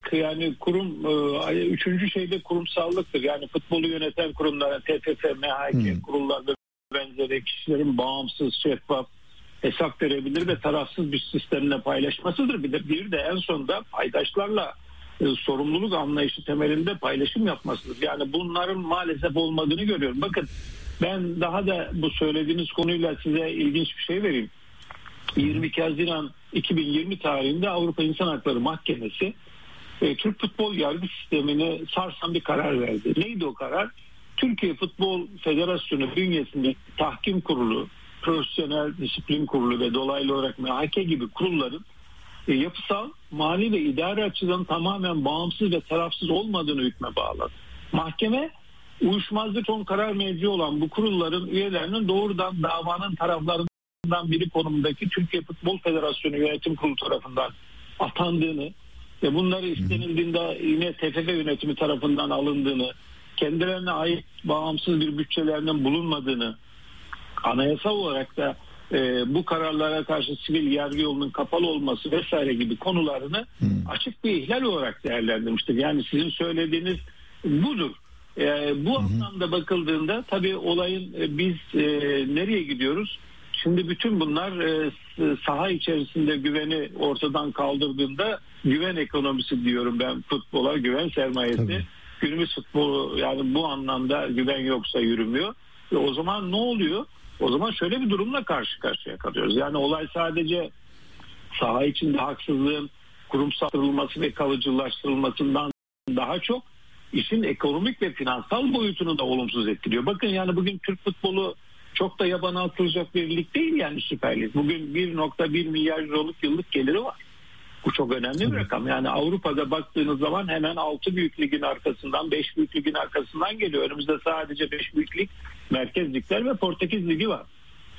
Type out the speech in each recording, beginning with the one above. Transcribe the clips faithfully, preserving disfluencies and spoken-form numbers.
yani kurum e, üçüncü şeyde kurumsallıktır. Yani futbolu yöneten kurumlar, T F F, M H K hmm. kurullar ve benzeri kişilerin bağımsız, şeffaf, hesap verebilir ve tarafsız bir sistemle paylaşmasıdır. Bir de bir de en sonunda paydaşlarla e, sorumluluk anlayışı temelinde paylaşım yapmasıdır. Yani bunların maalesef olmadığını görüyorum. Bakın ben daha da bu söylediğiniz konuyla size ilginç bir şey vereyim. yirmi iki Haziran iki bin yirmi tarihinde Avrupa İnsan Hakları Mahkemesi e, Türk futbol yargı sistemini sarsan bir karar verdi. Neydi o karar? Türkiye Futbol Federasyonu bünyesinde tahkim kurulu, profesyonel disiplin kurulu ve dolaylı olarak M H K gibi kurulların e, yapısal, mali ve idari açıdan tamamen bağımsız ve tarafsız olmadığını hükme bağladı. Mahkeme uyuşmazlık son karar merci olan bu kurulların üyelerinin doğrudan davanın taraflarından biri konumundaki Türkiye Futbol Federasyonu Yönetim Kurulu tarafından atandığını ve bunları istenildiğinde yine T F F yönetimi tarafından alındığını, kendilerine ait bağımsız bir bütçelerinin bulunmadığını, anayasal olarak da e, bu kararlara karşı sivil yargı yolunun kapalı olması vesaire gibi konularını hmm. açık bir ihlal olarak değerlendirmiştir. Yani sizin söylediğiniz budur. E, bu hmm. anlamda bakıldığında tabii olayın e, biz e, nereye gidiyoruz? Şimdi bütün bunlar e, saha içerisinde güveni ortadan kaldırdığında güven ekonomisi diyorum ben futbola, güven sermayesi. Tabii. Günümüz futbolu yani bu anlamda güven yoksa yürümüyor. E o zaman ne oluyor? O zaman şöyle bir durumla karşı karşıya kalıyoruz. Yani olay sadece saha içinde haksızlığın kurumsallaştırılması ve kalıcılaştırılmasından daha çok işin ekonomik ve finansal boyutunu da olumsuz etkiliyor. Bakın yani bugün Türk futbolu çok da yabana atılacak bir lig değil yani Süper Lig. Bugün bir nokta bir milyar euroluk yıllık geliri var. Bu çok önemli bir rakam. Yani Avrupa'da baktığınız zaman hemen altı büyük ligin arkasından, beş büyük ligin arkasından geliyor. Önümüzde sadece beş büyük lig, merkez ligler ve Portekiz ligi var.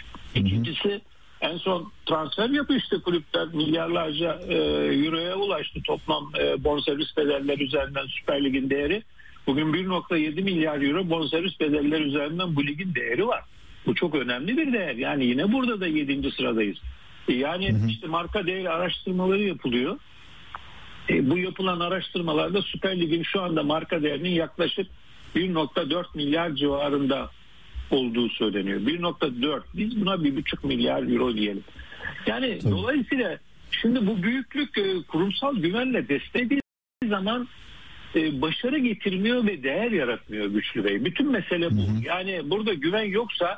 İkincisi en son transfer yapıştı kulüpler. Milyarlarca e, euroya ulaştı toplam e, bonservis bedeller üzerinden Süper Lig'in değeri. Bugün bir nokta yedi milyar euro bonservis bedeller üzerinden bu ligin değeri var. Bu çok önemli bir değer. Yani yine burada da yedinci sıradayız. Yani hı hı. işte marka değeri araştırmaları yapılıyor. E, bu yapılan araştırmalarda Süper Lig'in şu anda marka değerinin yaklaşık bir nokta dört milyar civarında olduğu söyleniyor. bir nokta dört Biz buna bir buçuk milyar euro diyelim. Yani tabii. Dolayısıyla şimdi bu büyüklük e, kurumsal güvenle desteklediği zaman e, başarı getirmiyor ve değer yaratmıyor Güçlü Bey. Bütün mesele bu. Hı hı. Yani burada güven yoksa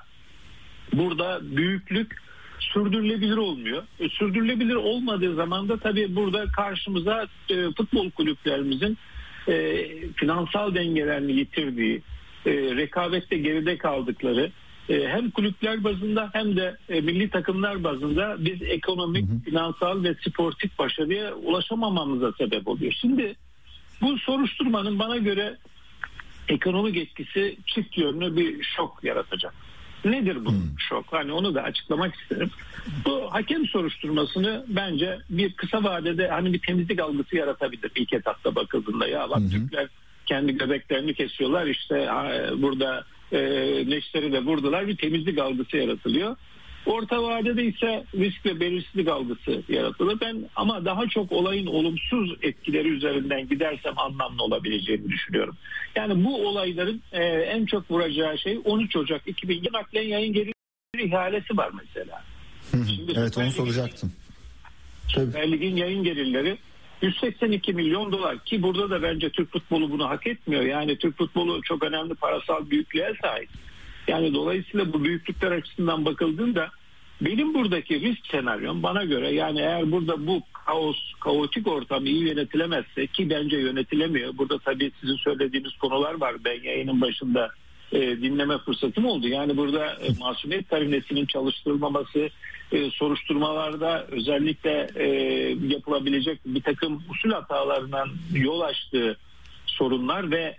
burada büyüklük sürdürülebilir olmuyor. E, sürdürülebilir olmadığı zaman da tabii burada karşımıza e, futbol kulüplerimizin e, finansal dengelerini yitirdiği, e, rekabette geride kaldıkları, e, hem kulüpler bazında hem de e, milli takımlar bazında biz ekonomik, hı hı. finansal ve sportif başarıya ulaşamamamıza sebep oluyor. Şimdi bu soruşturmanın bana göre ekonomik etkisi çift yönlü bir şok yaratacak. Nedir bu hmm. şok? Hani onu da açıklamak isterim. Bu hakem soruşturmasını bence bir kısa vadede hani bir temizlik algısı yaratabilir ilk etapta bakıldığında. Ya bak hmm. Türkler kendi göbeklerini kesiyorlar işte burada e, leşleri de vurdular, bir temizlik algısı yaratılıyor. Orta vadede ise risk ve belirsizlik algısı yaratılır. Ben ama daha çok olayın olumsuz etkileri üzerinden gidersem anlamlı olabileceğini düşünüyorum. Yani bu olayların e, en çok vuracağı şey on üç Ocak iki bin yirmi naklen yayın geliri ihalesi var mesela. Şimdi evet onu soracaktım. Süper Lig'in yayın gelirleri yüz seksen iki milyon dolar ki burada da bence Türk futbolu bunu hak etmiyor. Yani Türk futbolu çok önemli parasal büyüklüğe sahip. Yani dolayısıyla bu büyüklükler açısından bakıldığında benim buradaki risk senaryom bana göre yani eğer burada bu kaos, kaotik ortam iyi yönetilemezse ki bence yönetilemiyor. Burada tabii sizin söylediğiniz konular var. Ben yayının başında e, dinleme fırsatım oldu. Yani burada e, masumiyet karinesinin çalıştırılmaması, e, soruşturmalarda özellikle e, yapılabilecek bir takım usul hatalarından yol açtığı sorunlar ve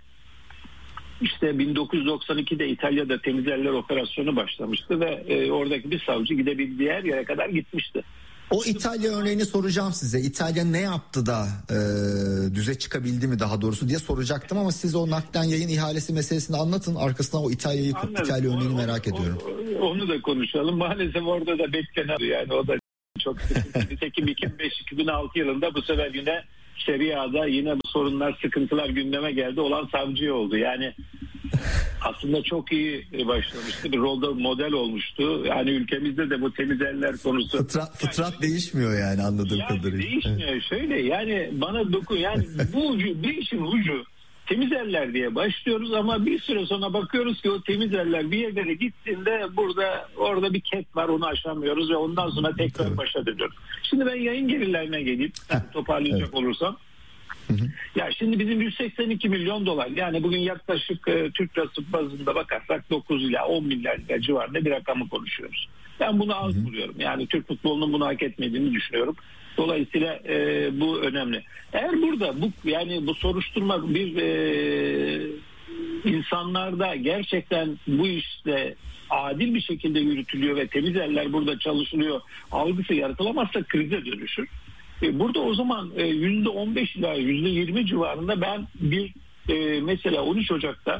İşte bin dokuz yüz doksan ikide İtalya'da Temiz Eller Operasyonu başlamıştı ve e, oradaki bir savcı gidebildiği her yere kadar gitmişti. O İtalya örneğini soracağım size. İtalya ne yaptı da e, düze çıkabildi mi daha doğrusu diye soracaktım ama siz o naklen yayın ihalesi meselesini anlatın. Arkasından o İtalya'yı Anladım. İtalya örneğini merak o, ediyorum. O, onu da konuşalım. Maalesef orada da beklenen yani o da çok sıkıntı. Nitekim iki bin beş iki bin altı yılında bu sefer yine Serie A'da yine bu sorunlar, sıkıntılar gündeme geldi. Olan Savcı oldu. Yani aslında çok iyi başlamıştı. Bir rolda model olmuştu. Yani ülkemizde de bu temiz eller konusu. Fıtrat, fıtrat yani, değişmiyor yani anladığım yani kadarıyla. Değişmiyor. Evet. Şöyle yani bana dokun. Yani bu ucu, bir işin ucu temiz eller diye başlıyoruz ama bir süre sonra bakıyoruz ki o temiz eller bir yerlere gittiğinde burada orada bir ket var, onu aşamıyoruz ve ondan sonra tekrar evet. başa dönüyoruz. Şimdi ben yayın gelirlerine gelip yani toparlayacak evet. olursam. Hı hı. Ya şimdi bizim yüz seksen iki milyon dolar, yani bugün yaklaşık e, Türk lirası bazında bakarsak dokuz ila on milyar lira civarında bir rakamı konuşuyoruz. Ben bunu az hı. buluyorum. Yani Türk futbolunun bunu hak etmediğini düşünüyorum. Dolayısıyla e, bu önemli. Eğer burada bu yani bu soruşturma bir e, insanlarda gerçekten bu işte adil bir şekilde yürütülüyor ve temiz eller burada çalışılıyor algısı yaratılamazsa krize dönüşür. E, burada o zaman e, yüzde on beş ila yüzde yirmi civarında ben bir e, mesela on üç Ocak'ta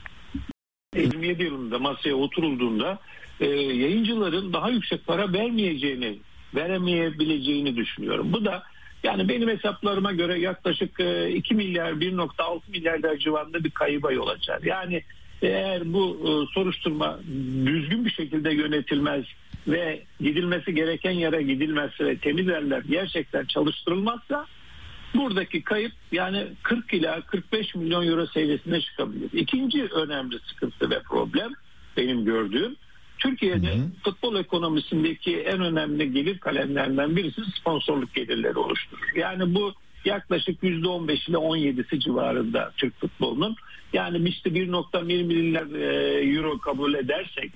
yirmi yedi yılında masaya oturulduğunda e, yayıncıların daha yüksek para vermeyeceğini veremeyebileceğini düşünüyorum. Bu da yani benim hesaplarıma göre yaklaşık iki milyar bir nokta altı milyar civarında bir kayıba yol açar. Yani eğer bu soruşturma düzgün bir şekilde yönetilmez ve gidilmesi gereken yere gidilmezse ve temiz eller gerçekten çalıştırılmazsa buradaki kayıp yani kırk ila kırk beş milyon euro seviyesine çıkabilir. İkinci önemli sıkıntı ve problem benim gördüğüm, Türkiye'de hı hı. futbol ekonomisindeki en önemli gelir kalemlerinden birisi sponsorluk gelirleri oluşturur. Yani bu yaklaşık yüzde on beş ile on yedisi civarında Türk futbolunun. Yani işte bir nokta bir milyar euro kabul edersek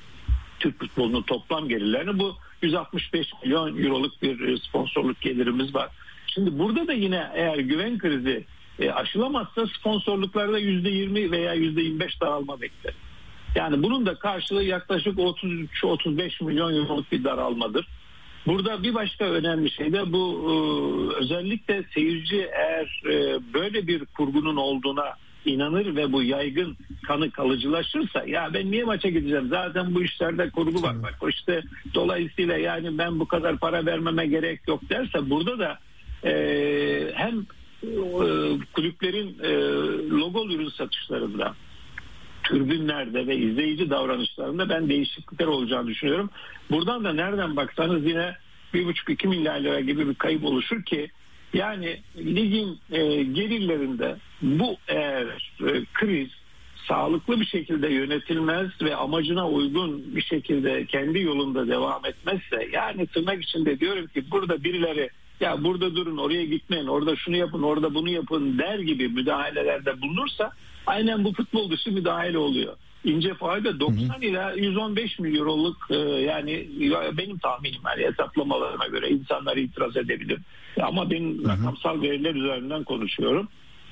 Türk futbolunun toplam gelirlerini, bu yüz altmış beş milyon euroluk bir sponsorluk gelirimiz var. Şimdi burada da yine eğer güven krizi aşılamazsa sponsorluklarda yüzde yirmi veya yüzde yirmi beş daralma bekler. Yani bunun da karşılığı yaklaşık otuz üç otuz beş milyon euroluk bir daralmadır. Burada bir başka önemli şey de bu, özellikle seyirci eğer böyle bir kurgunun olduğuna inanır ve bu yaygın kanı kalıcılaşırsa, ya ben niye maça gideceğim, zaten bu işlerde kurgu var, bak işte dolayısıyla yani ben bu kadar para vermeme gerek yok derse, burada da e, hem e, kulüplerin e, logo ürün satışlarında, tribünlerde ve izleyici davranışlarında ben değişiklikler olacağını düşünüyorum. Buradan da nereden baksanız yine bir buçuk iki milyar lira gibi bir kayıp oluşur ki yani ligin e, gelirlerinde bu eğer e, kriz sağlıklı bir şekilde yönetilmez ve amacına uygun bir şekilde kendi yolunda devam etmezse, yani tırnak içinde diyorum ki burada birileri ya burada durun, oraya gitmeyin, orada şunu yapın, orada bunu yapın der gibi müdahalelerde bulunursa aynen bu futbol dışı müdahale oluyor. İnce faide doksan ila yüz on beş milyon euroluk e, yani benim tahminim, yani hesaplamalarıma göre insanlar itiraz edebilir. Ama ben hı hı. rakamsal veriler üzerinden konuşuyorum.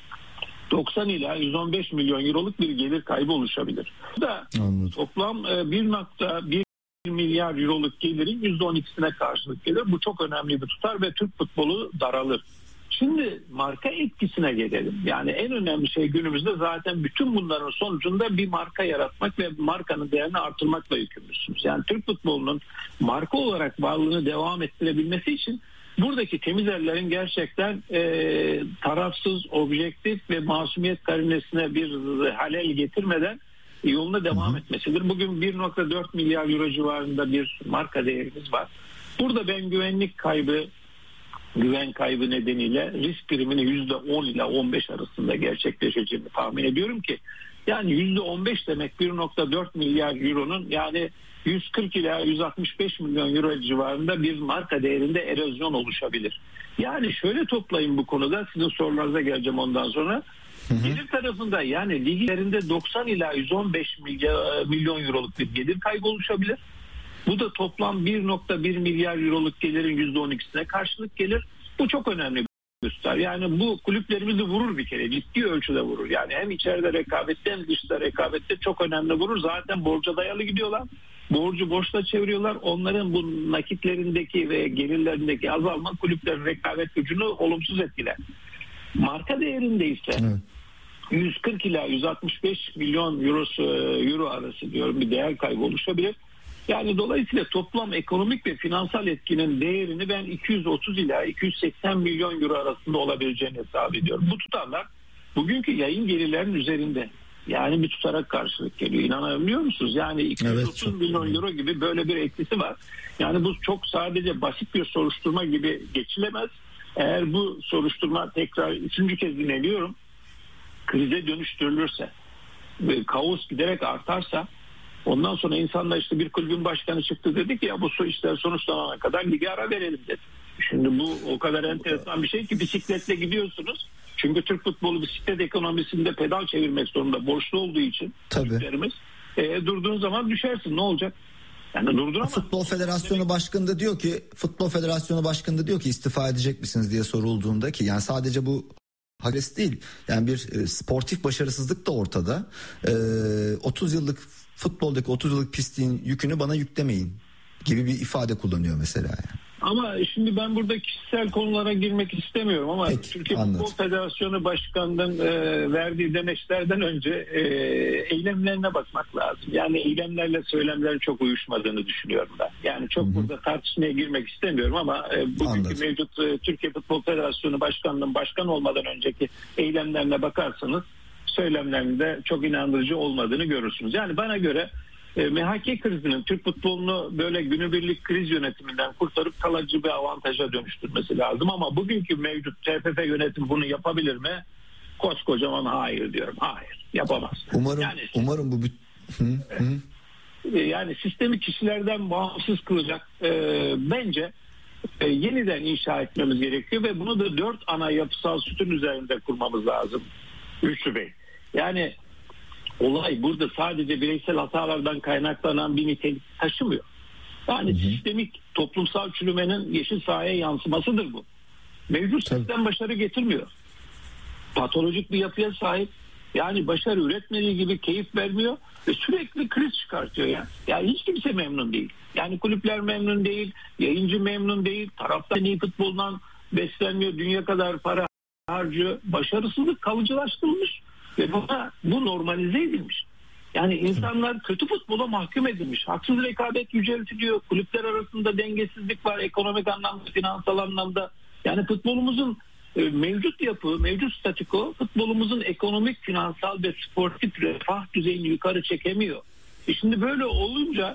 doksan ila yüz on beş milyon euroluk bir gelir kaybı oluşabilir. Bu da Anladım. toplam e, bir nokta bir milyar euroluk gelirin yüzde on ikisine karşılık gelir. Bu çok önemli bir tutar ve Türk futbolu daralır. Şimdi marka etkisine gelelim. Yani en önemli şey günümüzde zaten bütün bunların sonucunda bir marka yaratmak ve markanın değerini artırmakla yükümlüsünüz. Yani Türk futbolunun marka olarak varlığını devam ettirebilmesi için buradaki temiz ellerin gerçekten e, tarafsız, objektif ve masumiyet karinesine bir halel getirmeden yoluna devam hı hı. etmesidir. Bugün bir nokta dört milyar euro civarında bir marka değerimiz var. Burada ben güvenlik kaybı, güven kaybı nedeniyle risk primini yüzde on ile on beş arasında gerçekleşeceğini tahmin ediyorum ki yani yüzde on beş demek bir nokta dört milyar euronun yani yüz kırk ila yüz altmış beş milyon euro civarında bir marka değerinde erozyon oluşabilir. Yani şöyle toplayın bu konuda, sizin sorularınıza geleceğim ondan sonra. Gelir tarafında yani liglerinde doksan ila yüz on beş milyon euroluk bir gelir kaybı oluşabilir. Bu da toplam bir nokta bir milyar euroluk gelirin yüzde on ikisine karşılık gelir. Bu çok önemli bir tutar. Yani bu kulüplerimizi vurur bir kere. Ciddi ölçüde vurur. Yani hem içeride rekabette hem dışta rekabette çok önemli vurur. Zaten borca dayalı gidiyorlar. Borcu borçla çeviriyorlar. Onların bu nakitlerindeki ve gelirlerindeki azalma kulüplerin rekabet gücünü olumsuz etkiler. Marka değerinde ise evet. yüz kırk ila yüz altmış beş milyon eurosu, euro arası diyorum bir değer kaybı oluşabilir. Yani dolayısıyla toplam ekonomik ve finansal etkinin değerini ben iki yüz otuz ila iki yüz seksen milyon euro arasında olabileceğini hesap ediyorum. Bu tutarlar bugünkü yayın gelirlerinin üzerinde. Yani bir tutarak karşılık geliyor. İnanabiliyor musunuz? Yani iki yüz otuz evet, milyon euro gibi böyle bir etkisi var. Yani bu çok sadece basit bir soruşturma gibi geçilemez. Eğer bu soruşturma tekrar üçüncü kez dinliyorum, krize dönüştürülürse ve kaos giderek artarsa, ondan sonra insanlar işte bir kulübün başkanı çıktı dedi ki ya bu su işler sonuçlanana kadar lige ara verelim dedi. Şimdi bu o kadar enteresan bir şey ki bisikletle gidiyorsunuz. Çünkü Türk futbolu bisiklet ekonomisinde pedal çevirmek zorunda, borçlu olduğu için kulüplerimiz. E, durduğun zaman düşersin, ne olacak? Yani durduramaz. Futbol Federasyonu Başkanı da diyor ki, Futbol Federasyonu Başkanı da diyor ki istifa edecek misiniz diye sorulduğunda ki yani sadece bu halis değil. Yani bir e, sportif başarısızlık da ortada. E, otuz yıllık futboldaki otuz yıllık pisliğin yükünü bana yüklemeyin gibi bir ifade kullanıyor mesela yani. Ama şimdi ben burada kişisel konulara girmek istemiyorum ama Peki, Türkiye anladım. Futbol Federasyonu Başkanı'nın e, verdiği demeçlerden önce e, eylemlerine bakmak lazım. Yani eylemlerle söylemlerin çok uyuşmadığını düşünüyorum ben. Yani çok Hı-hı. burada tartışmaya girmek istemiyorum ama e, bugünkü Anladım. mevcut e, Türkiye Futbol Federasyonu Başkanı'nın başkan olmadan önceki eylemlerine bakarsanız söylemlerinde çok inandırıcı olmadığını görürsünüz. Yani bana göre E, M H K krizinin Türk futbolunu böyle günübirlik kriz yönetiminden kurtarıp kalıcı bir avantaja dönüştürmesi lazım ama bugünkü mevcut T F F yönetimi bunu yapabilir mi? Koskocaman hayır diyorum. Hayır, yapamaz. Umarım yani, umarım bu bir... hı, hı. Yani sistemi kişilerden bağımsız kılacak e, bence e, yeniden inşa etmemiz gerekiyor ve bunu da dört ana yapısal sütun üzerinde kurmamız lazım. Üçlü Bey. Yani olay burada sadece bireysel hatalardan kaynaklanan bir nitelik taşımıyor. Yani hı hı. sistemik toplumsal çürümenin yeşil sahaya yansımasıdır bu. Mevcut Tabii. sistem başarı getirmiyor. Patolojik bir yapıya sahip. Yani başarı üretmediği gibi keyif vermiyor ve sürekli kriz çıkartıyor yani. Yani hiç kimse memnun değil. Yani kulüpler memnun değil, yayıncı memnun değil, taraftar iyi futboldan beslenmiyor, dünya kadar para harcıyor. Başarısızlık kalıcılaştırılmış. Ve buna, bu normalize edilmiş. Yani insanlar kötü futbola mahkum edilmiş. Haksız rekabet yüceltiliyor. Kulüpler arasında dengesizlik var. Ekonomik anlamda, finansal anlamda. Yani futbolumuzun e, mevcut yapı, mevcut statiko futbolumuzun ekonomik, finansal ve sportif refah düzeyini yukarı çekemiyor. E şimdi böyle olunca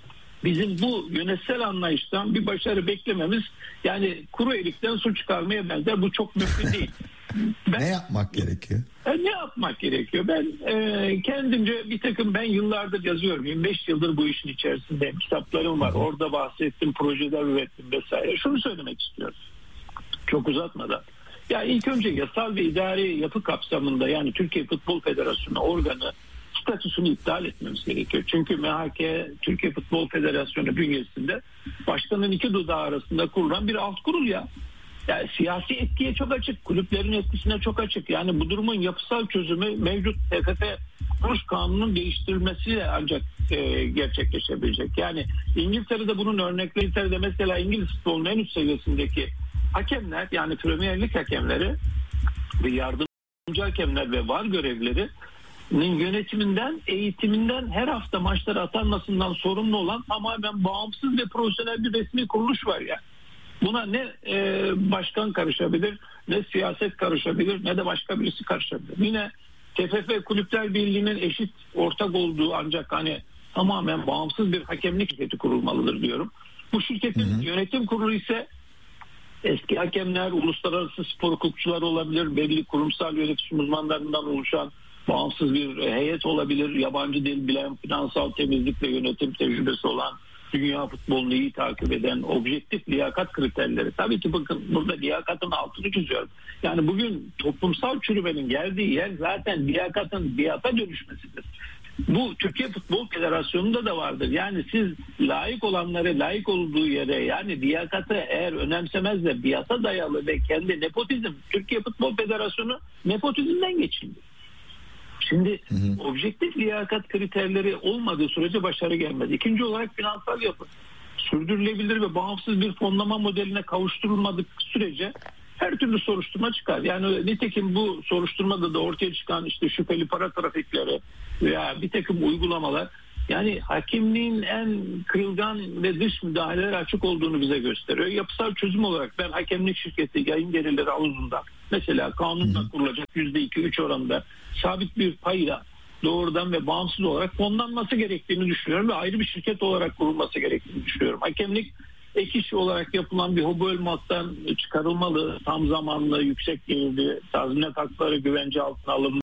bizim bu yönetsel anlayıştan bir başarı beklememiz yani kuru elikten su çıkarmaya benzer. Bu çok mümkün değil. Ben, ne yapmak gerekiyor? E, ne yapmak gerekiyor? Ben e, kendimce bir takım ben yıllardır yazıyorum. yirmi beş yıldır bu işin içerisindeyim. Kitaplarım var. Hı-hı. Orada bahsettim, projeler ürettim vesaire. Şunu söylemek istiyorum. Çok uzatmadan. Ya ilk önce yasal ve idari yapı kapsamında yani Türkiye Futbol Federasyonu organı statüsünü iptal etmemiz gerekiyor. Çünkü M H K Türkiye Futbol Federasyonu bünyesinde başkanın iki dudağı arasında kurulan bir alt kurul ya. Yani siyasi etkiye çok açık, kulüplerin etkisine çok açık. Yani bu durumun yapısal çözümü mevcut T F F kuruluş kanununun değiştirilmesiyle ancak e, gerçekleşebilecek. Yani İngiltere'de bunun örnekleri, İngiltere'de mesela İngiliz futbolunun en üst seviyesindeki hakemler yani Premier Lig hakemleri ve yardımcı hakemler ve V A R görevlilerinin yönetiminden, eğitiminden her hafta maçlara atanmasından sorumlu olan tamamen bağımsız ve profesyonel bir resmi kuruluş var yani. Buna ne e, başkan karışabilir, ne siyaset karışabilir, ne de başka birisi karışabilir. Yine T F F Kulüpler Birliği'nin eşit ortak olduğu ancak hani tamamen bağımsız bir hakemlik şirketi kurulmalıdır diyorum. Bu şirketin hı hı. yönetim kurulu ise eski hakemler, uluslararası spor hukukçular olabilir, belli kurumsal yönetici uzmanlarından oluşan bağımsız bir heyet olabilir, yabancı dil bilen, finansal temizlik ve yönetim tecrübesi olan, dünya futbolunu iyi takip eden objektif liyakat kriterleri. Tabii ki bakın burada liyakatın altını çiziyorum. Yani bugün toplumsal çürümenin geldiği yer zaten liyakatın biata dönüşmesidir. Bu Türkiye Futbol Federasyonu'nda da vardır. Yani siz layık olanları layık olduğu yere yani liyakatı eğer önemsemez de biata dayalı ve kendi nepotizm, Türkiye Futbol Federasyonu nepotizmden geçildi. Şimdi hı hı. objektif liyakat kriterleri olmadığı sürece başarı gelmez. İkinci olarak finansal yapı. Sürdürülebilir ve bağımsız bir fonlama modeline kavuşturulmadık sürece her türlü soruşturma çıkar. Yani nitekim bu soruşturmada da ortaya çıkan işte şüpheli para trafikleri veya bir takım uygulamalar Yani hakemliğin en kırılgan ve dış müdahalelere açık olduğunu bize gösteriyor. Yapısal çözüm olarak ben hakemlik şirketi yayın gelirleri havuzundan mesela kanunla kurulacak yüzde iki üç oranında sabit bir payla doğrudan ve bağımsız olarak fonlanması gerektiğini düşünüyorum ve ayrı bir şirket olarak kurulması gerektiğini düşünüyorum. Hakemlik ek iş olarak yapılan bir hobi olmaktan çıkarılmalı, tam zamanlı, yüksek gelirli, tazminat hakları güvence altına alınmış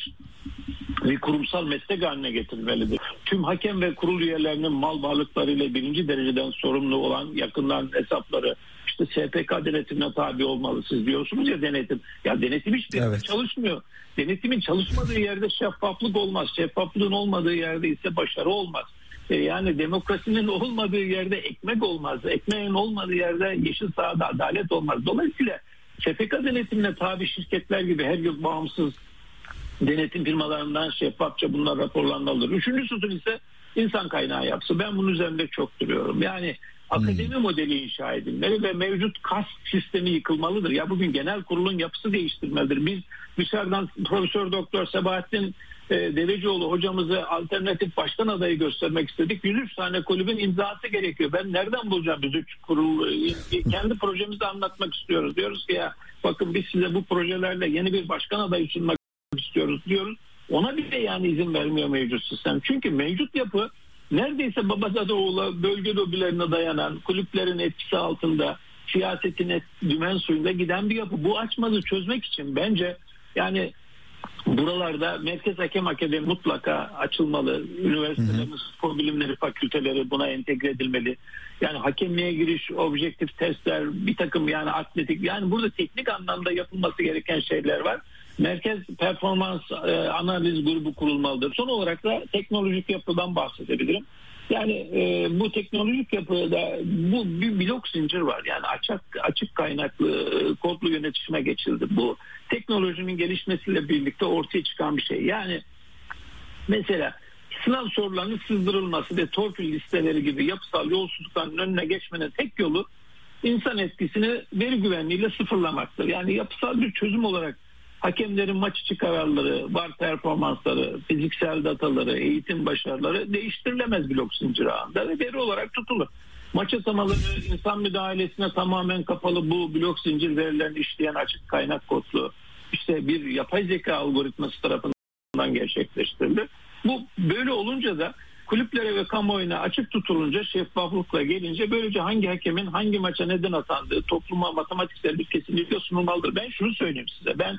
bir kurumsal meslek haline getirilmelidir. Tüm hakem ve kurul üyelerinin mal varlıklarıyla birinci dereceden sorumlu olan yakınların hesapları işte S P K denetimine tabi olmalı. Siz diyorsunuz ya denetim. Ya denetim hiçbir evet. çalışmıyor. Denetimin çalışmadığı yerde şeffaflık olmaz. Şeffaflığın olmadığı yerde ise başarı olmaz. E yani demokrasinin olmadığı yerde ekmek olmaz. Ekmeğin olmadığı yerde yeşil sahada adalet olmaz. Dolayısıyla S P K denetimine tabi şirketler gibi her yıl bağımsız denetim firmalarından şeffafça bunlar raporlanmalıdır. Üçüncü sütun ise insan kaynağı yapısı. Ben bunun üzerinde çok duruyorum. Yani akademi hmm. modeli inşa edilmeli ve mevcut kas sistemi yıkılmalıdır. Ya bugün genel kurulun yapısı değiştirmelidir. Biz dışarıdan Profesör Doktor Sebahattin e, Devecioğlu hocamızı alternatif başkan adayı göstermek istedik. yüz üç tane kulübün imzası gerekiyor. Ben nereden bulacağım yüz üç kurul? Kendi projemizi anlatmak istiyoruz. Diyoruz ki ya bakın biz size bu projelerle yeni bir başkan adayı sunmak istiyoruz diyoruz. Ona bile yani izin vermiyor mevcut sistem. Çünkü mevcut yapı neredeyse Babadadoğu'la bölge lobilerine dayanan kulüplerin etkisi altında siyasetin et, dümen suyunda giden bir yapı. Bu açmazı çözmek için bence yani buralarda Merkez Hakem Akademi mutlaka açılmalı. Üniversitelerimiz, spor bilimleri fakülteleri buna entegre edilmeli. Yani hakemliğe giriş, objektif testler, bir takım yani atletik yani burada teknik anlamda yapılması gereken şeyler var. Merkez performans e, analiz grubu kurulmalıdır. Son olarak da teknolojik yapıdan bahsedebilirim. Yani e, bu teknolojik yapıda bu bir blok zincir var. Yani açık açık kaynaklı kodlu yönetişime geçildi. Bu teknolojinin gelişmesiyle birlikte ortaya çıkan bir şey. Yani mesela sınav sorularının sızdırılması ve torpil listeleri gibi yapısal yolsuzlukların önüne geçmenin tek yolu insan etkisini veri güvenliğiyle sıfırlamaktır. Yani yapısal bir çözüm olarak hakemlerin maç içi kararları, var performansları, fiziksel dataları, eğitim başarıları değiştirilemez blok zinciri ağında ve veri olarak tutulur. Maç atamaları insan müdahalesine tamamen kapalı bu blok zincir verilerini işleyen açık kaynak kodlu işte bir yapay zeka algoritması tarafından gerçekleştirilir. Bu böyle olunca da kulüplere ve kamuoyuna açık tutulunca şeffaflıkla gelince böylece hangi hakemin hangi maça neden atandığı topluma matematiksel bir kesinlikle sunulmalıdır. Ben şunu söyleyeyim size. Ben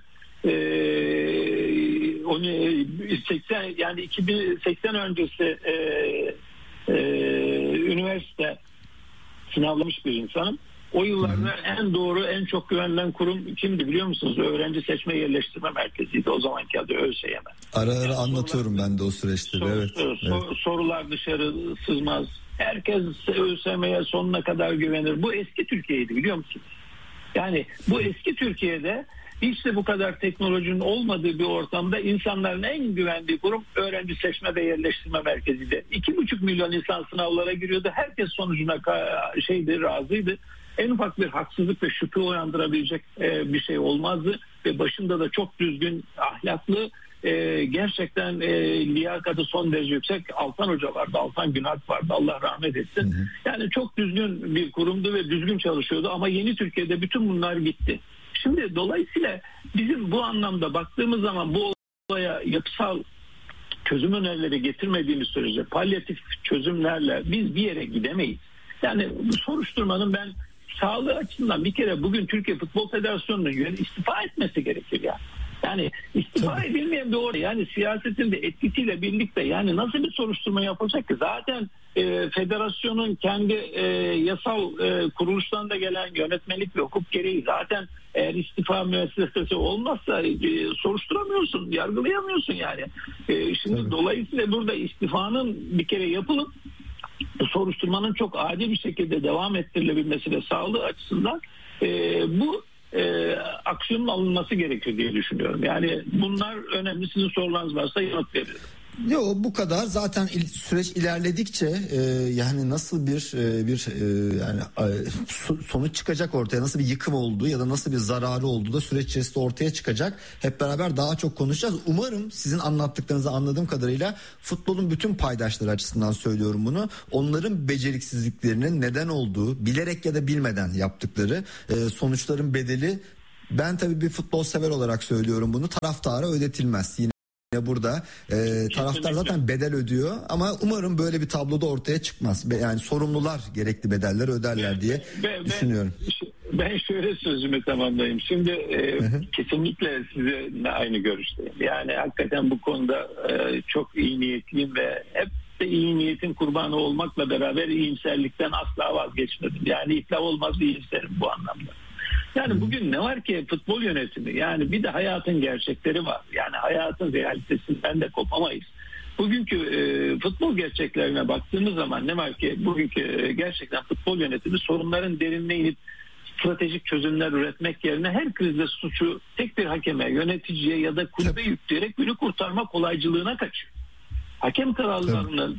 Ee, onu seksen yani iki bin seksen öncesi e, e, üniversite sınavlamış bir insanım. O yıllarda en doğru, en çok güvenilen kurum kimdi biliyor musunuz? Öğrenci Seçme Yerleştirme Merkezi'ydi o zamanki adı ÖSYM. Ara ara yani anlatıyorum sorular, ben de o süreçte. Sor, evet, sor, evet. Sorular dışarı sızmaz. Herkes ÖSYM'ye sonuna kadar güvenir. Bu eski Türkiye'ydi biliyor musunuz? Yani bu eski Türkiye'de hiç de bu kadar teknolojinin olmadığı bir ortamda insanların en güvendiği kurum Öğrenci Seçme ve Yerleştirme Merkezi'ydi. İki buçuk milyon insan sınavlara giriyordu. Herkes sonucuna şeydi, razıydı. En ufak bir haksızlık ve şüphe uyandırabilecek bir şey olmazdı. Ve başında da çok düzgün, ahlaklı, gerçekten liyakatı son derece yüksek Altan Hoca vardı. Altan Günalp vardı. Allah rahmet etsin. Hı hı. Yani çok düzgün bir kurumdu ve düzgün çalışıyordu. Ama yeni Türkiye'de bütün bunlar gitti. Şimdi dolayısıyla bizim bu anlamda baktığımız zaman bu olaya yapısal çözüm önerileri getirmediğimiz sürece palyatif çözümlerle biz bir yere gidemeyiz. Yani bu soruşturmanın ben sağlığı açısından bir kere bugün Türkiye Futbol Federasyonu'nun istifa etmesi gerekir ya. Yani istifa edilmeyen bir orada yani siyasetin de etkisiyle birlikte yani nasıl bir soruşturma yapılacak ki? Zaten e, federasyonun kendi e, yasal e, kuruluştan da gelen yönetmelik ve hukuk gereği zaten eğer istifa müessesesi olmazsa e, soruşturamıyorsun, yargılayamıyorsun yani. E, şimdi Tabii. Dolayısıyla burada istifanın bir kere yapılıp bu soruşturmanın çok adil bir şekilde devam ettirilebilmesi ve sağlığı açısından e, bu e, aksiyonun alınması gerekiyor diye düşünüyorum. Yani bunlar önemli. Sizin sorularınız varsa yanıt veriyorum. Yok, bu kadar zaten il, süreç ilerledikçe e, yani nasıl bir e, bir e, yani e, sonuç çıkacak ortaya, nasıl bir yıkım olduğu ya da nasıl bir zararı olduğu da süreç içerisinde ortaya çıkacak. Hep beraber daha çok konuşacağız. Umarım sizin anlattıklarınızı anladığım kadarıyla futbolun bütün paydaşları açısından söylüyorum bunu. Onların beceriksizliklerinin neden olduğu, bilerek ya da bilmeden yaptıkları e, sonuçların bedeli, ben tabii bir futbol sever olarak söylüyorum bunu, taraftara ödetilmez. Yine burada e, taraftar zaten bedel ödüyor ama umarım böyle bir tabloda ortaya çıkmaz. Yani sorumlular gerekli bedeller öderler diye ben, düşünüyorum. Ben, ben şöyle sözümü tamamlayayım. Şimdi e, kesinlikle sizinle aynı görüşteyim. Yani hakikaten bu konuda e, çok iyi niyetliyim ve hep de iyi niyetin kurbanı olmakla beraber iyimserlikten asla vazgeçmedim. Yani iflah olmaz iyimserim bu anlamda. Yani bugün ne var ki futbol yönetimi, yani bir de hayatın gerçekleri var. Yani hayatın realitesinden de kopamayız. Bugünkü e, futbol gerçeklerine baktığımız zaman ne var ki bugünkü e, gerçekten futbol yönetimi sorunların derinine inip stratejik çözümler üretmek yerine her krizde suçu tek bir hakeme, yöneticiye ya da kulübe yükleyerek günü kurtarma kolaycılığına kaçıyor. Hakem kararlarının,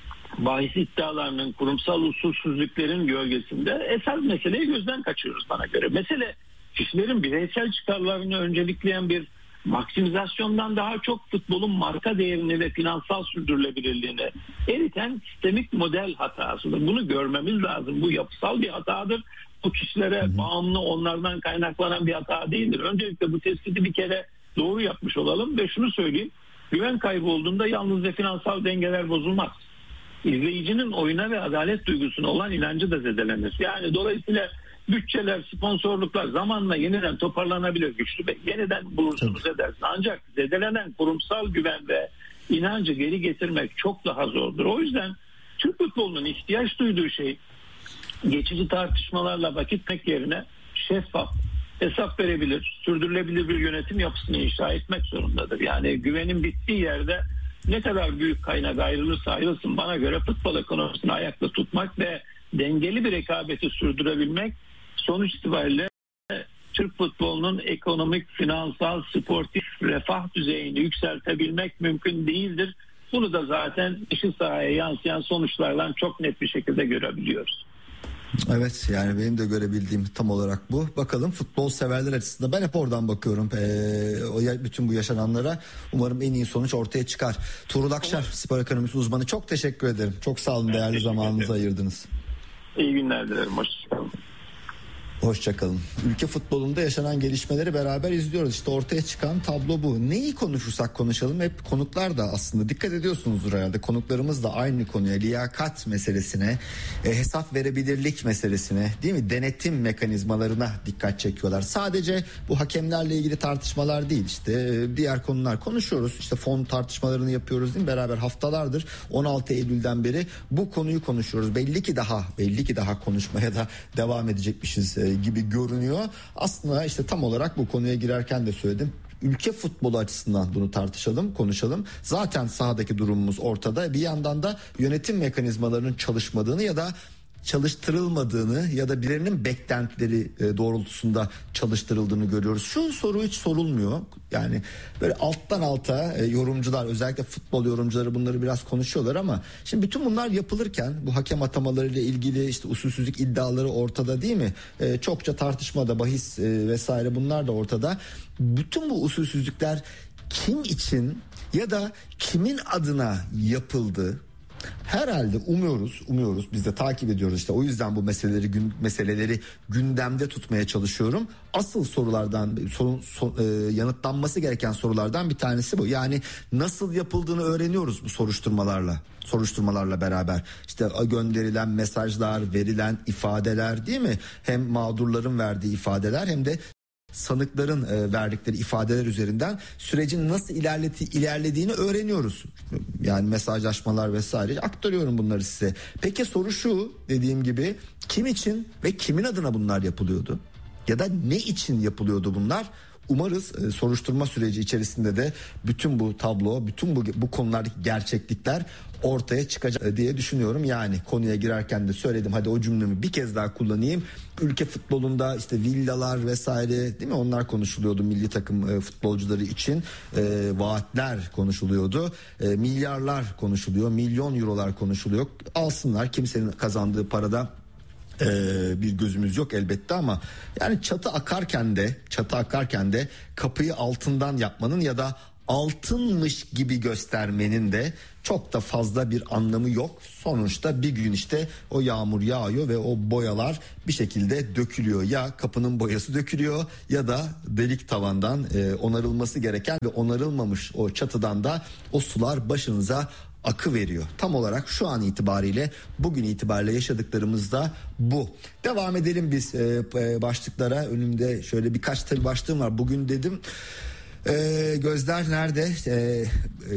bahis iddialarının, kurumsal usulsüzlüklerin gölgesinde esas meseleyi gözden kaçırıyoruz bana göre. Mesele kişilerin bireysel çıkarlarını öncelikleyen bir maksimizasyondan daha çok futbolun marka değerini ve finansal sürdürülebilirliğini eriten sistemik model hatasıdır. Bunu görmemiz lazım. Bu yapısal bir hatadır. Bu kişilere bağımlı, onlardan kaynaklanan bir hata değildir. Öncelikle bu tespiti bir kere doğru yapmış olalım ve şunu söyleyeyim. Güven kaybı olduğunda yalnızca finansal dengeler bozulmaz. İzleyicinin oyuna ve adalet duygusuna olan inancı da zedelenir. Yani dolayısıyla bütçeler, sponsorluklar zamanla yeniden toparlanabilir güçlü bey. Yeniden bulursunuz edersiniz. Ancak zedelenen kurumsal güven ve inancı geri getirmek çok daha zordur. O yüzden Türk futbolunun ihtiyaç duyduğu şey geçici tartışmalarla vakit etmek yerine şeffaf, hesap verebilir, sürdürülebilir bir yönetim yapısını inşa etmek zorundadır. Yani güvenin bittiği yerde ne kadar büyük kaynak ayrılırsa ayrılsın bana göre futbol ekonomisini ayakta tutmak ve dengeli bir rekabeti sürdürebilmek sonuç itibariyle Türk futbolunun ekonomik, finansal, sportif refah düzeyini yükseltebilmek mümkün değildir. Bunu da zaten işi sahaya yansıyan sonuçlarla çok net bir şekilde görebiliyoruz. Evet, yani benim de görebildiğim tam olarak bu. Bakalım futbol severler açısından ben hep oradan bakıyorum. Ee, o bütün bu yaşananlara umarım en iyi sonuç ortaya çıkar. Tuğrul Akşar, spor ekonomisi uzmanı, çok teşekkür ederim. Çok sağ olun, değerli zamanınızı ayırdınız. İyi günler dilerim. Hoşçakalın. Hoşçakalın. Ülke futbolunda yaşanan gelişmeleri beraber izliyoruz. İşte ortaya çıkan tablo bu. Neyi konuşursak konuşalım hep konuklar da aslında dikkat ediyorsunuzdur herhalde. Konuklarımız da aynı konuya, liyakat meselesine, e, hesap verebilirlik meselesine, değil mi? Denetim mekanizmalarına dikkat çekiyorlar. Sadece bu hakemlerle ilgili tartışmalar değil, işte e, diğer konular konuşuyoruz. İşte fon tartışmalarını yapıyoruz, değil mi? Beraber haftalardır on altı Eylül'den beri bu konuyu konuşuyoruz. Belli ki daha belli ki daha konuşmaya da devam edecekmişiz e, gibi görünüyor. Aslında işte tam olarak bu konuya girerken de söyledim. Ülke futbolu açısından bunu tartışalım, konuşalım. Zaten sahadaki durumumuz ortada. Bir yandan da yönetim mekanizmalarının çalışmadığını ya da çalıştırılmadığını ya da birilerinin beklentileri doğrultusunda çalıştırıldığını görüyoruz. Şu soru hiç sorulmuyor. Yani böyle alttan alta yorumcular, özellikle futbol yorumcuları bunları biraz konuşuyorlar ama şimdi bütün bunlar yapılırken bu hakem atamalarıyla ilgili işte usulsüzlük iddiaları ortada, değil mi? Ee, çokça tartışmada, bahis e, vesaire bunlar da ortada. Bütün bu usulsüzlükler kim için ya da kimin adına yapıldı? Herhalde umuyoruz, umuyoruz. Biz de takip ediyoruz işte. O yüzden bu meseleleri gün, meseleleri gündemde tutmaya çalışıyorum. Asıl sorulardan, sorun, so, e, yanıtlanması gereken sorulardan bir tanesi bu. Yani nasıl yapıldığını öğreniyoruz bu soruşturmalarla, soruşturmalarla beraber. İşte gönderilen mesajlar, verilen ifadeler, değil mi? Hem mağdurların verdiği ifadeler hem de sanıkların e, verdikleri ifadeler üzerinden sürecin nasıl ilerleti, ilerlediğini öğreniyoruz. Yani mesajlaşmalar vesaire, aktarıyorum bunları size. Peki soru şu, dediğim gibi kim için ve kimin adına bunlar yapılıyordu? Ya da ne için yapılıyordu bunlar? Umarız e, soruşturma süreci içerisinde de bütün bu tablo, bütün bu bu konulardaki gerçeklikler ortaya çıkacak diye düşünüyorum. Yani konuya girerken de söyledim, hadi o cümlemi bir kez daha kullanayım. Ülke futbolunda işte villalar vesaire, değil mi? Onlar konuşuluyordu milli takım e, futbolcuları için. E, vaatler konuşuluyordu. E, milyarlar konuşuluyor. Milyon eurolar konuşuluyor. Alsınlar, kimsenin kazandığı parada Ee, bir gözümüz yok elbette, ama yani çatı akarken de çatı akarken de kapıyı altından yapmanın ya da altınmış gibi göstermenin de çok da fazla bir anlamı yok. Sonuçta bir gün işte o yağmur yağıyor ve o boyalar bir şekilde dökülüyor. Ya kapının boyası dökülüyor ya da delik tavandan e, onarılması gereken ve onarılmamış o çatıdan da o sular başınıza akı veriyor. Tam olarak şu an itibariyle, bugün itibariyle yaşadıklarımızda bu. Devam edelim biz e, başlıklara. Önümde şöyle birkaç tabii başlığım var. Bugün dedim e, gözler nerede? E, e,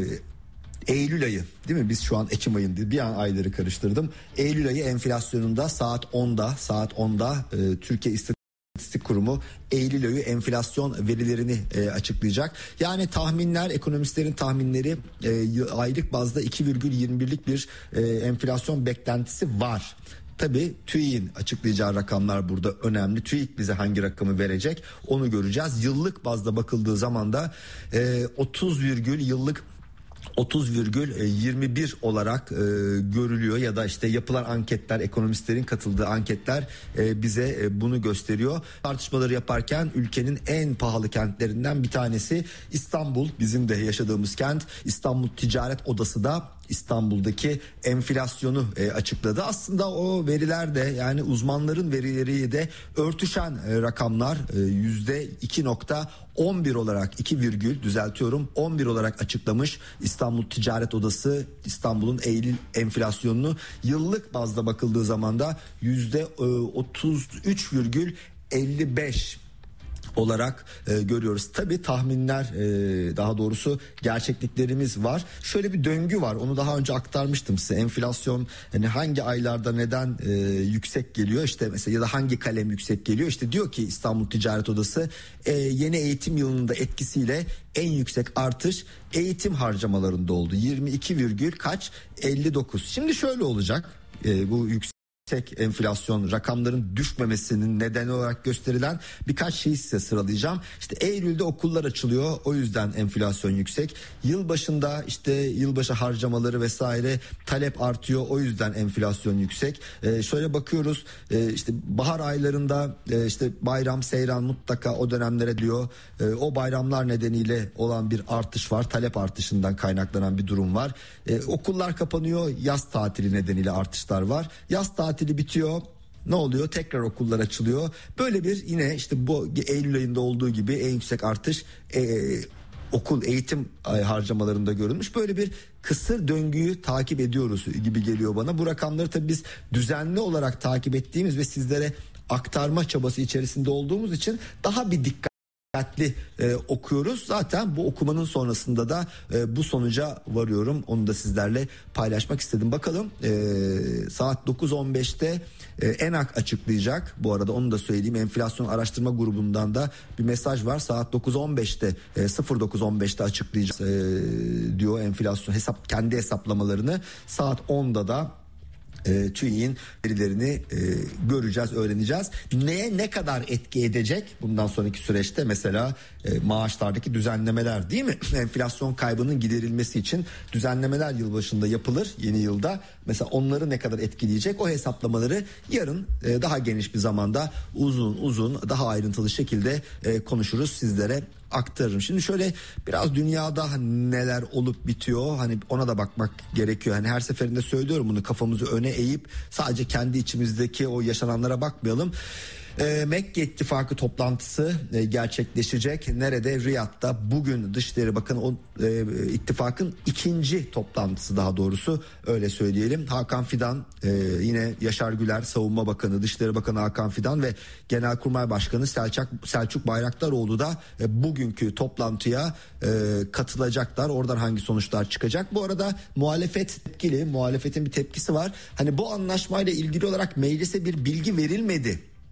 Eylül ayı, değil mi? Biz şu an Ekim ayındayız. Bir an ayları karıştırdım. Eylül ayı enflasyonunda saat onda saat onda e, Türkiye İstatistik İstatistik Kurumu Eylül ayı enflasyon verilerini e, açıklayacak. Yani tahminler, ekonomistlerin tahminleri e, aylık bazda iki virgül yirmi birlik bir e, enflasyon beklentisi var. Tabii TÜİK'in açıklayacağı rakamlar burada önemli. TÜİK bize hangi rakamı verecek onu göreceğiz. Yıllık bazda bakıldığı zaman da e, otuz virgül yıllık otuz virgül yirmi bir olarak e, görülüyor ya da işte yapılan anketler, ekonomistlerin katıldığı anketler e, bize e, bunu gösteriyor. Tartışmaları yaparken ülkenin en pahalı kentlerinden bir tanesi İstanbul, bizim de yaşadığımız kent. İstanbul Ticaret Odası da İstanbul'daki enflasyonu e, açıkladı. Aslında o veriler de, yani uzmanların verileri de örtüşen e, rakamlar. e, yüzde iki nokta on bir olarak, iki virgül düzeltiyorum on bir olarak açıklamış İstanbul Ticaret Odası İstanbul'un Eylül enflasyonunu. Yıllık bazda bakıldığı zaman da yüzde otuz üç virgül elli beş olarak e, görüyoruz. Tabii tahminler, e, daha doğrusu gerçekliklerimiz var. Şöyle bir döngü var. Onu daha önce aktarmıştım size. Enflasyon hani hangi aylarda neden e, yüksek geliyor? İşte mesela ya da hangi kalem yüksek geliyor? İşte diyor ki İstanbul Ticaret Odası e, yeni eğitim yılında etkisiyle en yüksek artış eğitim harcamalarında oldu. yirmi iki virgül kaç? elli dokuz. Şimdi şöyle olacak. E, bu yüksek Yüksek enflasyon rakamların düşmemesinin nedeni olarak gösterilen birkaç şeyi size sıralayacağım. İşte Eylül'de okullar açılıyor, o yüzden enflasyon yüksek. Yılbaşında işte yılbaşı harcamaları vesaire, talep artıyor, o yüzden enflasyon yüksek. Ee, şöyle bakıyoruz, e, işte bahar aylarında e, işte bayram, seyran mutlaka o dönemlere diyor. E, o bayramlar nedeniyle olan bir artış var, talep artışından kaynaklanan bir durum var. E, okullar kapanıyor, yaz tatili nedeniyle artışlar var. Yaz tatili bitiyor, ne oluyor? Tekrar okullar açılıyor. Böyle bir yine işte bu Eylül ayında olduğu gibi en yüksek artış e, okul eğitim harcamalarında görülmüş. Böyle bir kısır döngüyü takip ediyoruz gibi geliyor bana. Bu rakamları tabii biz düzenli olarak takip ettiğimiz ve sizlere aktarma çabası içerisinde olduğumuz için daha bir dikkat dikkatli e, okuyoruz. Zaten bu okumanın sonrasında da e, bu sonuca varıyorum. Onu da sizlerle paylaşmak istedim. Bakalım e, saat dokuz on beşte e, ENAK açıklayacak. Bu arada onu da söyleyeyim. Enflasyon araştırma grubundan da bir mesaj var. Saat dokuz on beşte e, sıfır dokuz on beşte açıklayacak e, diyor enflasyon hesap kendi hesaplamalarını. Saat onda da E, TÜİK'in verilerini e, göreceğiz, öğreneceğiz. Neye ne kadar etki edecek bundan sonraki süreçte? Mesela e, maaşlardaki düzenlemeler, değil mi? Enflasyon kaybının giderilmesi için düzenlemeler yılbaşında yapılır, yeni yılda. Mesela onları ne kadar etkileyecek? O hesaplamaları yarın e, daha geniş bir zamanda uzun uzun daha ayrıntılı şekilde e, konuşuruz, sizlere aktarırım. Şimdi şöyle biraz dünyada neler olup bitiyor, hani ona da bakmak gerekiyor. Hani her seferinde söylüyorum bunu, kafamızı öne eğip sadece kendi içimizdeki o yaşananlara bakmayalım. E, Mekke İttifakı toplantısı e, gerçekleşecek. Nerede? Riyad'da. Bugün Dışişleri Bakanı o e, ittifakın ikinci toplantısı, daha doğrusu öyle söyleyelim. Hakan Fidan, e, yine Yaşar Güler Savunma Bakanı, Dışişleri Bakanı Hakan Fidan ve Genelkurmay Başkanı Selçuk, Selçuk Bayraktaroğlu da e, bugünkü toplantıya e, katılacaklar. Oradan hangi sonuçlar çıkacak? Bu arada muhalefet tepkili, muhalefetin bir tepkisi var. Hani bu anlaşmayla ilgili olarak meclise bir bilgi verilmedi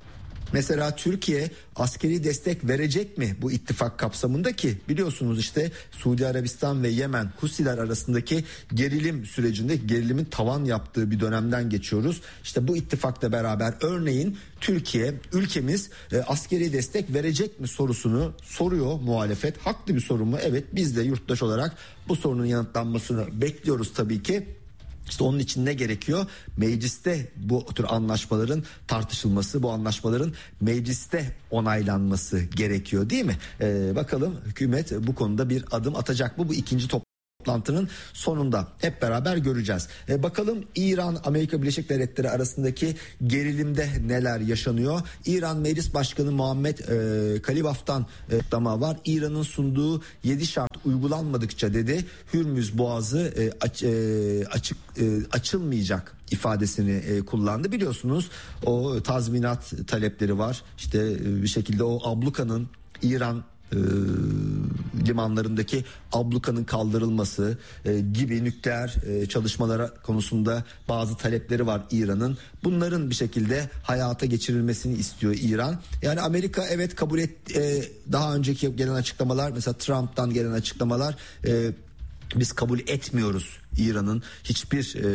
Mesela Türkiye askeri destek verecek mi bu ittifak kapsamında ki biliyorsunuz işte Suudi Arabistan ve Yemen Husiler arasındaki gerilim sürecinde gerilimin tavan yaptığı bir dönemden geçiyoruz. İşte bu ittifakla beraber örneğin Türkiye ülkemiz e, askeri destek verecek mi sorusunu soruyor muhalefet. Haklı bir soru mu? Evet, biz de yurttaş olarak bu sorunun yanıtlanmasını bekliyoruz tabii ki. İşte onun için ne gerekiyor? Mecliste bu tür anlaşmaların tartışılması, bu anlaşmaların mecliste onaylanması gerekiyor değil mi? Ee, bakalım hükümet bu konuda bir adım atacak mı? Bu ikinci toplantının sonunda hep beraber göreceğiz. Ee, bakalım İran Amerika Birleşik Devletleri arasındaki gerilimde neler yaşanıyor? İran Meclis Başkanı Muhammed e, Kalibaf'tan açıklama var. İran'ın sunduğu yedi şart uygulanmadıkça dedi Hürmüz Boğazı e, aç, e, açık e, açılmayacak ifadesini e, kullandı. Biliyorsunuz o tazminat talepleri var. İşte e, bir şekilde o ablukanın İran E, limanlarındaki ablukanın kaldırılması e, gibi nükleer e, çalışmalara konusunda bazı talepleri var İran'ın. Bunların bir şekilde hayata geçirilmesini istiyor İran. Yani Amerika evet kabul et, e, daha önceki gelen açıklamalar, mesela Trump'tan gelen açıklamalar, e, biz kabul etmiyoruz İran'ın hiçbir e,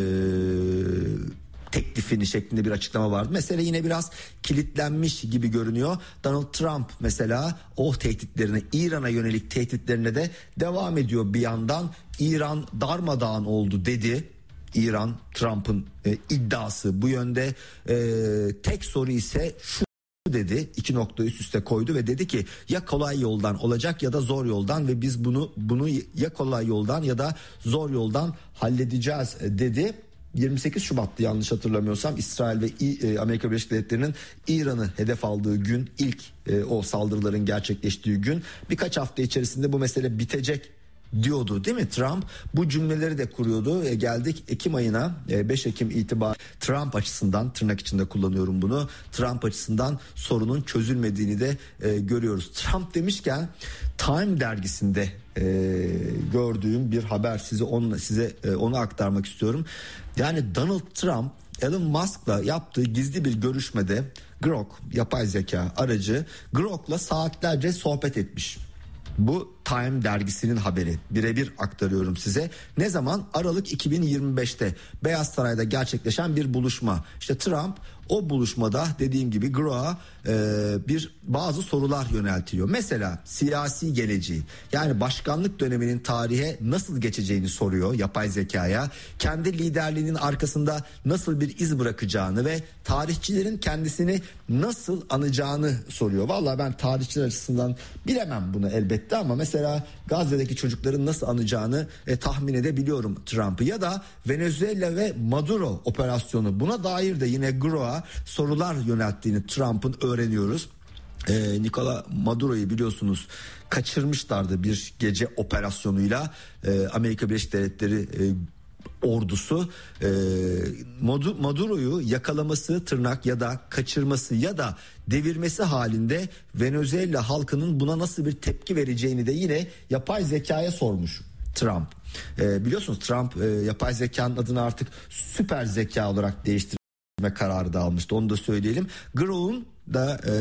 teklifini şeklinde bir açıklama vardı. Mesele yine biraz kilitlenmiş gibi görünüyor. Donald Trump mesela o tehditlerine, İran'a yönelik tehditlerine de devam ediyor bir yandan. İran darmadağın oldu dedi. İran, Trump'ın e, iddiası bu yönde. E, tek soru ise şu dedi, iki nokta üst üste koydu ve dedi ki ya kolay yoldan olacak ya da zor yoldan ve biz bunu bunu ya kolay yoldan ya da zor yoldan halledeceğiz dedi. yirmi sekiz Şubat'tı yanlış hatırlamıyorsam, İsrail ve Amerika Birleşik Devletleri'nin İran'ı hedef aldığı gün, ilk e, o saldırıların gerçekleştiği gün. Birkaç hafta içerisinde bu mesele bitecek diyordu değil mi Trump? Bu cümleleri de kuruyordu. E, geldik Ekim ayına, e, beş Ekim itibariyle Trump açısından, tırnak içinde kullanıyorum bunu, Trump açısından sorunun çözülmediğini de e, görüyoruz. Trump demişken Time dergisinde e, gördüğüm bir haber, size onu size e, onu aktarmak istiyorum. Yani Donald Trump Elon Musk'la yaptığı gizli bir görüşmede Grok yapay zeka aracı Grok'la saatlerce sohbet etmiş. Bu Time dergisinin haberi, birebir aktarıyorum size. Ne zaman? Aralık iki bin yirmi beşte Beyaz Saray'da gerçekleşen bir buluşma. İşte Trump o buluşmada dediğim gibi Grok'a e, bir bazı sorular yöneltiliyor. Mesela siyasi geleceği, yani başkanlık döneminin tarihe nasıl geçeceğini soruyor yapay zekaya. Kendi liderliğinin arkasında nasıl bir iz bırakacağını ve tarihçilerin kendisini nasıl anacağını soruyor. Vallahi ben tarihçiler açısından bilemem bunu elbette ama mesela Gazze'deki çocukların nasıl anacağını e, tahmin edebiliyorum Trump'ı. Ya da Venezuela ve Maduro operasyonu, buna dair de yine Grok'a sorular yönelttiğini Trump'ın öğreniyoruz. Ee, Nicolas Maduro'yu biliyorsunuz kaçırmışlardı bir gece operasyonuyla. Ee, Amerika Birleşik Devletleri e, ordusu e, Maduro'yu yakalaması, tırnak ya da kaçırması ya da devirmesi halinde Venezuela halkının buna nasıl bir tepki vereceğini de yine yapay zekaya sormuş Trump. E, biliyorsunuz Trump e, yapay zekanın adını artık süper zeka olarak değiştirme kararı da almıştı, onu da söyleyelim. Grok'un da e,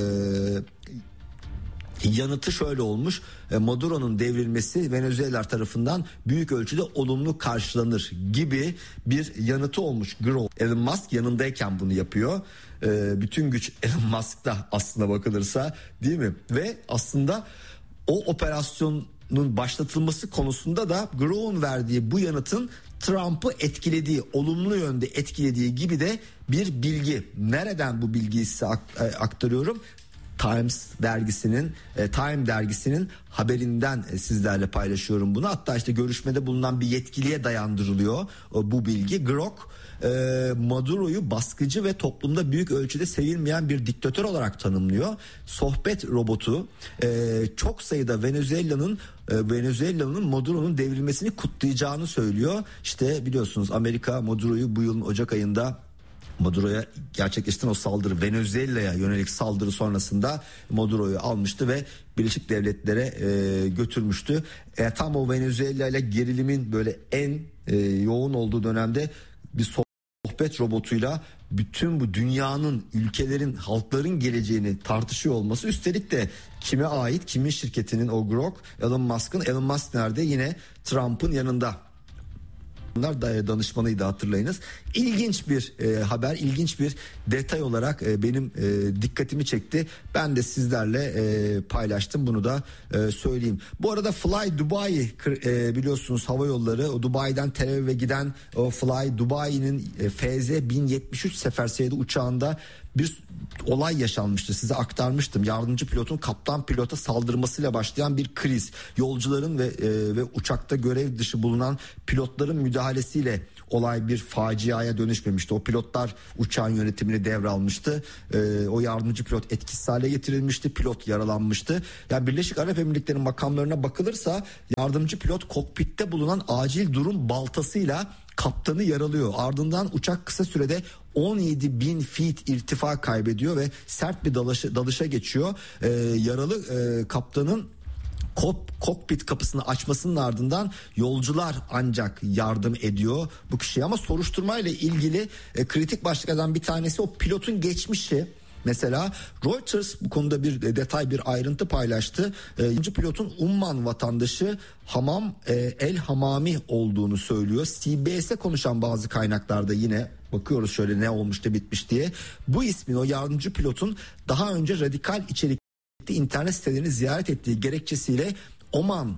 yanıtı şöyle olmuş: Maduro'nun devrilmesi Venezuela tarafından büyük ölçüde olumlu karşılanır gibi bir yanıtı olmuş Grok. Elon Musk yanındayken bunu yapıyor. Ee, bütün güç Elon Musk'ta aslında bakılırsa, değil mi? Ve aslında o operasyonun başlatılması konusunda da Grok'un verdiği bu yanıtın Trump'ı etkilediği, olumlu yönde etkilediği gibi de bir bilgi. Nereden bu bilgiyi size aktarıyorum? Times dergisinin e, Time dergisinin haberinden e, sizlerle paylaşıyorum bunu. Hatta işte görüşmede bulunan bir yetkiliye dayandırılıyor o, bu bilgi. Grok e, Maduro'yu baskıcı ve toplumda büyük ölçüde sevilmeyen bir diktatör olarak tanımlıyor. Sohbet robotu e, çok sayıda Venezuela'nın e, Venezuela'nın Maduro'nun devrilmesini kutlayacağını söylüyor. İşte biliyorsunuz Amerika Maduro'yu bu yılın Ocak ayında, Maduro'ya gerçekleştiren o saldırı, Venezuela'ya yönelik saldırı sonrasında Maduro'yu almıştı ve Birleşik Devletlere e, götürmüştü. E, tam o Venezuela ile gerilimin böyle en e, yoğun olduğu dönemde bir sohbet robotuyla bütün bu dünyanın, ülkelerin, halkların geleceğini tartışıyor olması, üstelik de kime ait, kimin şirketinin o Grok, Elon Musk'ın. Elon Musk nerede? Yine Trump'ın yanında. Bunlar da danışmanıydı, hatırlayınız. İlginç bir e, haber, ilginç bir detay olarak e, benim e, dikkatimi çekti. Ben de sizlerle e, paylaştım, bunu da e, söyleyeyim. Bu arada Fly Dubai e, biliyorsunuz hava yolları, o Dubai'den Tel Aviv'e giden o Fly Dubai'nin e, F Z bin yetmiş üç sefer sayılı uçağında bir olay yaşanmıştı, size aktarmıştım. Yardımcı pilotun kaptan pilota saldırmasıyla başlayan bir kriz. Yolcuların ve e, ve uçakta görev dışı bulunan pilotların müdahalesiyle olay bir faciaya dönüşmemişti. O pilotlar uçağın yönetimini devralmıştı. E, o yardımcı pilot etkisiz hale getirilmişti. Pilot yaralanmıştı. Yani Birleşik Arap Emirlikleri'nin makamlarına bakılırsa yardımcı pilot kokpitte bulunan acil durum baltasıyla kaptanı yaralıyor. Ardından uçak kısa sürede on yedi bin feet irtifa kaybediyor ve sert bir dalışa, dalışa geçiyor. Ee, yaralı e, kaptanın kop, kokpit kapısını açmasının ardından yolcular ancak yardım ediyor bu kişiye. Ama soruşturma ile ilgili e, kritik başlıklardan bir tanesi o pilotun geçmişi. Mesela Reuters bu konuda bir detay, bir ayrıntı paylaştı. Ee, pilotun Umman vatandaşı Hamam e, El Hamami olduğunu söylüyor. C B S'e konuşan bazı kaynaklarda yine bakıyoruz şöyle ne olmuş da bitmiş diye. Bu ismin, o yardımcı pilotun daha önce radikal içerikli internet sitelerini ziyaret ettiği gerekçesiyle Oman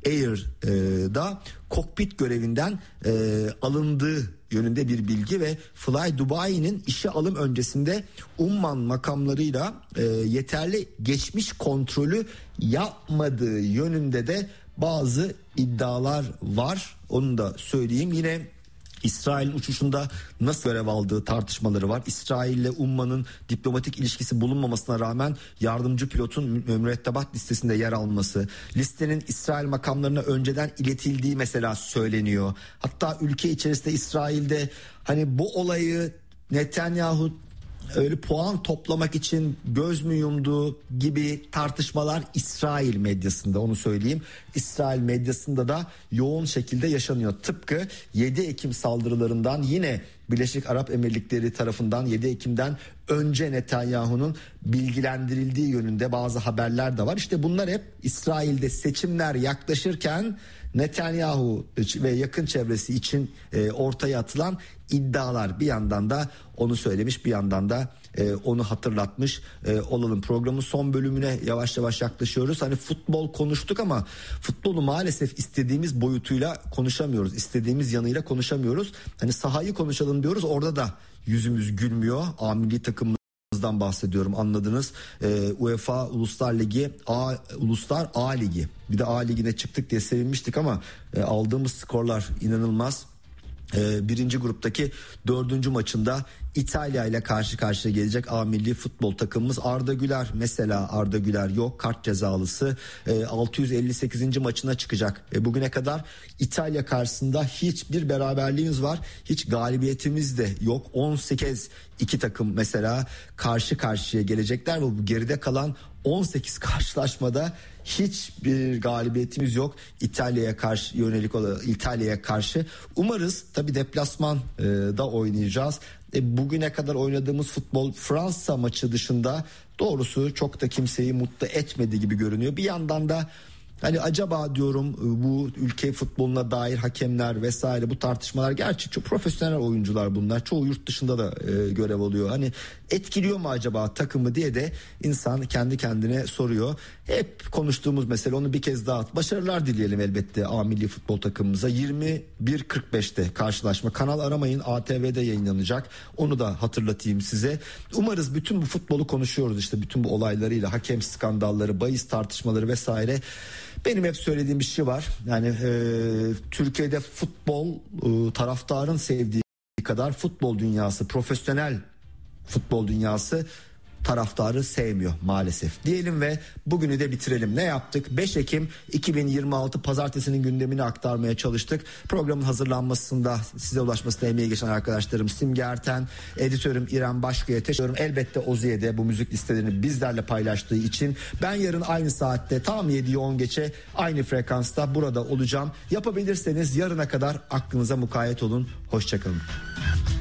Air'da kokpit görevinden e, alındığı yönünde bir bilgi ve Fly Dubai'nin işe alım öncesinde Umman makamlarıyla e, yeterli geçmiş kontrolü yapmadığı yönünde de bazı iddialar var. Onu da söyleyeyim. Yine İsrail'in uçuşunda nasıl görev aldığı tartışmaları var. İsrail ile Umman'ın diplomatik ilişkisi bulunmamasına rağmen yardımcı pilotun mürettebat listesinde yer alması, listenin İsrail makamlarına önceden iletildiği mesela söyleniyor. Hatta ülke içerisinde İsrail'de hani bu olayı Netanyahu öyle puan toplamak için göz mü yumdu gibi tartışmalar İsrail medyasında, onu söyleyeyim. İsrail medyasında da yoğun şekilde yaşanıyor. Tıpkı yedi Ekim saldırılarından yine Birleşik Arap Emirlikleri tarafından yedi Ekim'den önce Netanyahu'nun bilgilendirildiği yönünde bazı haberler de var. İşte bunlar hep İsrail'de seçimler yaklaşırken Netanyahu ve yakın çevresi için e, ortaya atılan iddialar. Bir yandan da onu söylemiş, bir yandan da e, onu hatırlatmış e, olalım. Programın son bölümüne yavaş yavaş yaklaşıyoruz. Hani futbol konuştuk ama futbolu maalesef istediğimiz boyutuyla konuşamıyoruz. İstediğimiz yanıyla konuşamıyoruz. Hani sahayı konuşalım diyoruz, orada da yüzümüz gülmüyor. A milli takımımız bahsediyorum, anladınız. Ee, UEFA Uluslar Ligi, A, Uluslar A Ligi. Bir de A Ligi'ne çıktık diye sevinmiştik ama e, aldığımız skorlar inanılmaz. Ee, birinci gruptaki dördüncü maçında İtalya ile karşı karşıya gelecek A milli futbol takımımız. Arda Güler mesela, Arda Güler yok, kart cezalısı. E, altı yüz elli sekizinci maçına çıkacak. E, bugüne kadar İtalya karşısında hiçbir beraberliğimiz var, hiç galibiyetimiz de yok. on sekiz iki takım mesela karşı karşıya gelecekler ve bu geride kalan on sekiz karşılaşmada hiçbir galibiyetimiz yok İtalya'ya karşı, yönelik olarak İtalya'ya karşı. Umarız, tabii deplasman e, da oynayacağız. E, bugüne kadar oynadığımız futbol Fransa maçı dışında doğrusu çok da kimseyi mutlu etmedi gibi görünüyor. Bir yandan da hani acaba diyorum bu ülke futboluna dair hakemler vesaire, bu tartışmalar, gerçi çok profesyonel oyuncular bunlar, çoğu yurt dışında da e, görev alıyor. Hani etkiliyor mu acaba takımı diye de insan kendi kendine soruyor. Hep konuştuğumuz mesele, onu bir kez daha at. Başarılar dileyelim elbette A milli futbol takımımıza. yirmi bir kırk beşte karşılaşma. Kanal aramayın, A T V'de yayınlanacak. Onu da hatırlatayım size. Umarız bütün bu futbolu konuşuyoruz işte, bütün bu olaylarıyla, hakem skandalları, bahis tartışmaları vesaire. Benim hep söylediğim bir şey var. Yani e, Türkiye'de futbol e, taraftarın sevdiği kadar futbol dünyası, profesyonel futbol dünyası taraftarı sevmiyor maalesef diyelim ve bugünü de bitirelim. Ne yaptık? beş Ekim iki bin yirmi altı pazartesinin gündemini aktarmaya çalıştık. Programın hazırlanmasında size ulaşmasına emeği geçen arkadaşlarım Simge Erten, editörüm İrem Başkaya teşekkür ederim. Elbette Ozi'ye de bu müzik listelerini bizlerle paylaştığı için. Ben yarın aynı saatte tam yediyi on geçe aynı frekansta burada olacağım. Yapabilirseniz yarına kadar aklınıza mukayyet olun. Hoşçakalın.